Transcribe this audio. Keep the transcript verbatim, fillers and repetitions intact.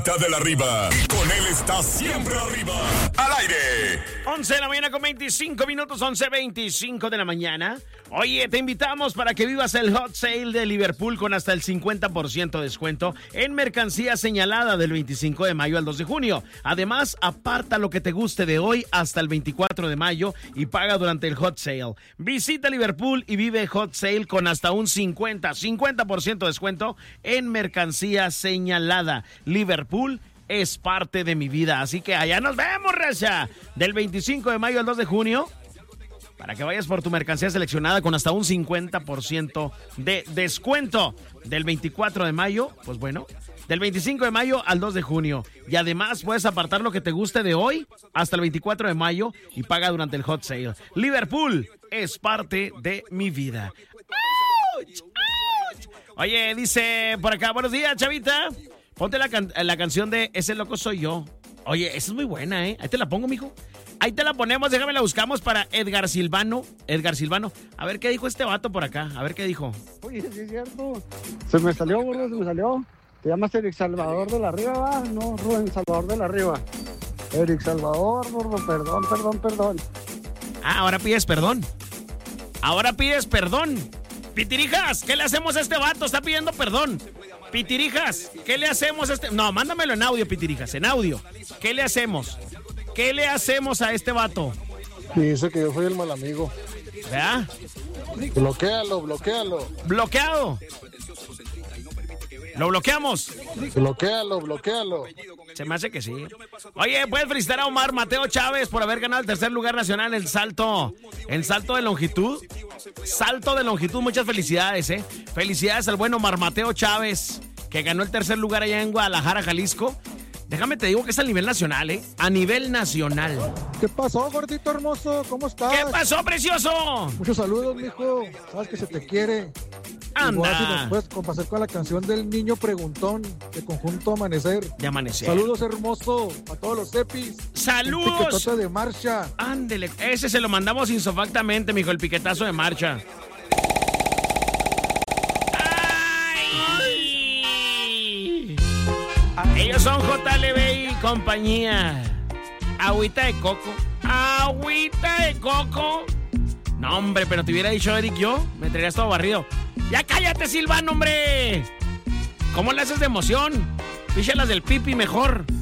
de la arriba. Y con él está siempre arriba. Al aire. once de la mañana con veinticinco minutos, once veinticinco de la mañana. Oye, te invitamos para que vivas el Hot Sale de Liverpool con hasta el cincuenta por ciento de descuento en mercancía señalada del veinticinco de mayo al dos de junio. Además, aparta lo que te guste de hoy hasta el veinticuatro de mayo y paga durante el Hot Sale. Visita Liverpool y vive Hot Sale con hasta un cincuenta por ciento de descuento en mercancía señalada. Liverpool es parte de mi vida, así que allá nos vemos, raza. Del veinticinco de mayo al dos de junio, para que vayas por tu mercancía seleccionada con hasta un cincuenta por ciento de descuento. Del veinticuatro de mayo, pues bueno, del veinticinco de mayo al dos de junio. Y además puedes apartar lo que te guste de hoy hasta el veinticuatro de mayo y paga durante el Hot Sale. Liverpool es parte de mi vida. ¡Auch! ¡Auch! Oye, dice por acá, buenos días, chavita. Ponte la, can- la canción de Ese loco soy yo. Oye, esa es muy buena, ¿eh? Ahí te la pongo, mijo. Ahí te la ponemos, déjame la buscamos para Edgar Silvano. Edgar Silvano. A ver qué dijo este vato por acá. A ver qué dijo. Oye, sí es cierto. Se me salió, gordo, se me salió. Te llamas Eric Salvador de la Riva, ¿va? No, Rubén Salvador de la Riva. Eric Salvador, gordo, perdón, perdón, perdón. Ah, ahora pides perdón. Ahora pides perdón. Pitirijas, ¿qué le hacemos a este vato? Está pidiendo perdón. Pitirijas, ¿qué le hacemos a este? No, mándamelo en audio, Pitirijas, en audio. ¿Qué le hacemos? ¿Qué le hacemos a este vato? Dice que yo soy el mal amigo. ¿Verdad? Bloquéalo, bloquéalo. Bloqueado. ¿Lo bloqueamos? Bloquéalo, bloquéalo. Se me hace que sí. Oye, puedes felicitar a Omar Mateo Chávez por haber ganado el tercer lugar nacional en salto, en salto de longitud. Salto de longitud, muchas felicidades, ¿eh? Felicidades al buen Omar Mateo Chávez, que ganó el tercer lugar allá en Guadalajara, Jalisco. Déjame te digo que es a nivel nacional, ¿eh? A nivel nacional. ¿Qué pasó, gordito hermoso? ¿Cómo estás? ¿Qué pasó, precioso? Muchos saludos, mijo. Sabes que se te quiere. Anda. Y después compasar con la canción del niño preguntón de Conjunto Amanecer. De Amanecer. Saludos, hermoso, a todos los epis. Saludos. El piquetote de marcha. Ándele, ese se lo mandamos insofactamente, mijo, el piquetazo de marcha. ¡Ay! Ellos son J L B y compañía. Agüita de coco. Agüita de coco. No, hombre, pero te hubiera dicho Eric yo, me traerías todo barrido. ¡Ya cállate, Silvano, hombre! ¿Cómo le haces de emoción? Píchelas del pipi mejor.